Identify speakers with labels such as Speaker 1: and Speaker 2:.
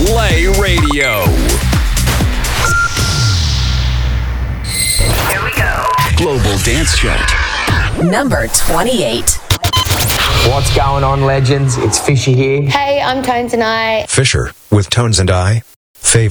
Speaker 1: Play Radio.
Speaker 2: Here we go.
Speaker 1: Global Dance Chart.
Speaker 3: Number 28.
Speaker 4: What's going on, legends? It's Fisher here.
Speaker 5: Hey, I'm Tones and I.
Speaker 6: Fisher with Tones and I. Favorite.